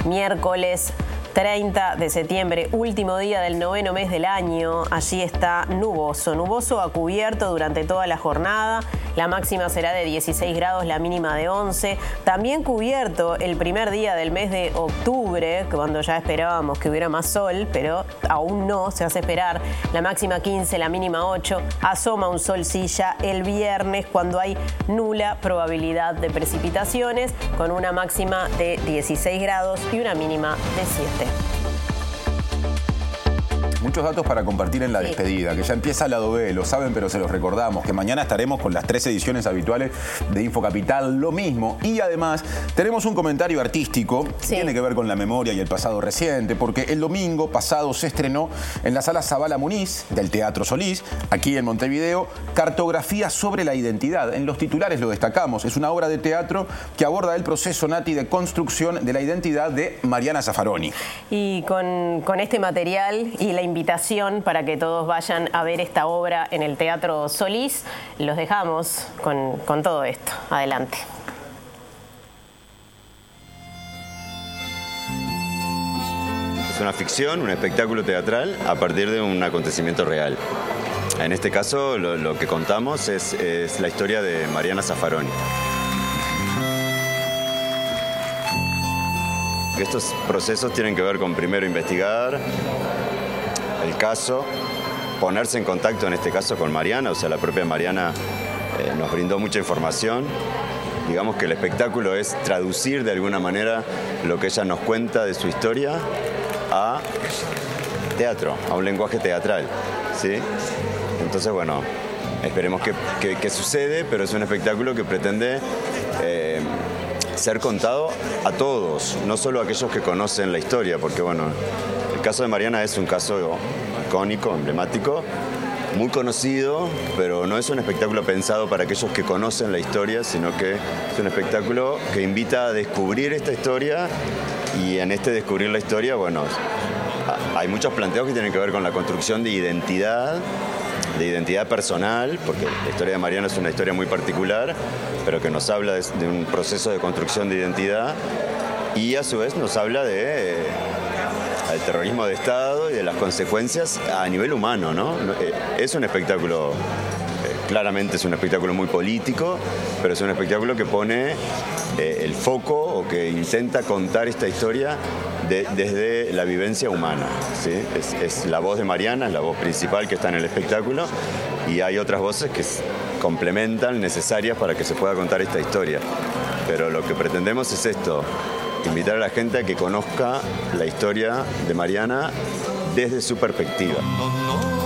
miércoles 30 de septiembre, último día del 9º mes del año. Allí está nuboso a cubierto durante toda la jornada. La máxima será de 16 grados, la mínima de 11. También cubierto el primer día del mes de octubre, cuando ya esperábamos que hubiera más sol, pero aún no, se hace esperar. La máxima 15, la mínima 8. Asoma un solcilla el viernes, cuando hay nula probabilidad de precipitaciones, con una máxima de 16 grados y una mínima de 7. Muchos datos para compartir en la despedida, que ya empieza Lado B, lo saben, pero se los recordamos, que mañana estaremos con las 3 ediciones habituales de Infocapital, lo mismo. Y además tenemos un comentario artístico, que tiene que ver con la memoria y el pasado reciente, porque el domingo pasado se estrenó en la Sala Zabala Muniz del Teatro Solís, aquí en Montevideo, Cartografía sobre la identidad. En los titulares lo destacamos, es una obra de teatro que aborda el proceso, Nati, de construcción de la identidad de Mariana Zaffaroni. Y con este material y la invitación para que todos vayan a ver esta obra en el Teatro Solís, los dejamos con todo esto. Adelante. Es una ficción, un espectáculo teatral a partir de un acontecimiento real. En este caso, lo que contamos es la historia de Mariana Zaffaroni. Estos procesos tienen que ver con primero investigar el caso, ponerse en contacto en este caso con Mariana, o sea, la propia Mariana nos brindó mucha información. Digamos que el espectáculo es traducir de alguna manera lo que ella nos cuenta de su historia a teatro, a un lenguaje teatral, ¿sí? Entonces, bueno, esperemos que sucede, pero es un espectáculo que pretende ser contado a todos, no solo a aquellos que conocen la historia, porque, bueno, el caso de Mariana es un caso icónico, emblemático, muy conocido, pero no es un espectáculo pensado para aquellos que conocen la historia, sino que es un espectáculo que invita a descubrir esta historia, y en este descubrir la historia, bueno, hay muchos planteos que tienen que ver con la construcción de identidad personal, porque la historia de Mariana es una historia muy particular, pero que nos habla de un proceso de construcción de identidad, y a su vez nos habla del terrorismo de Estado y de las consecuencias a nivel humano, ¿no? Es un espectáculo, claramente es un espectáculo muy político, pero es un espectáculo que pone el foco, o que intenta contar esta historia desde la vivencia humana, ¿sí? Es la voz de Mariana, es la voz principal que está en el espectáculo, y hay otras voces que complementan, necesarias para que se pueda contar esta historia. Pero lo que pretendemos es esto: invitar a la gente a que conozca la historia de Mariana desde su perspectiva.